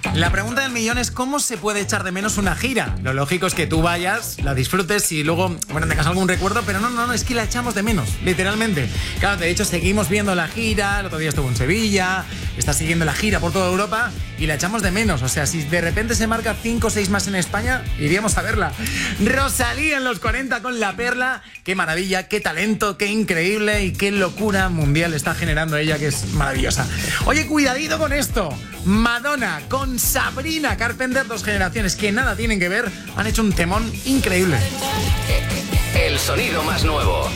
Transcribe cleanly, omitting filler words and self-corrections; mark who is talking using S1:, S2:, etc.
S1: La pregunta del millón es ¿cómo se puede echar de menos una gira? Lo lógico es que tú vayas, la disfrutes y luego, tengas algún recuerdo, pero no, es que la echamos de menos, literalmente. Claro, de hecho seguimos viendo la gira, el otro día estuvo en Sevilla, está siguiendo la gira por toda Europa y la echamos de menos. O sea, si de repente se marca 5 o 6 más en España, iríamos a verla. Rosalía en los 40 con La Perla, qué maravilla, qué talento, qué increíble y qué locura mundial está generando ella, que es maravillosa. Oye, cuidadito con esto. Madonna con Sabrina Carpenter, 2 generaciones que nada tienen que ver, han hecho un temón increíble.
S2: El sonido más nuevo.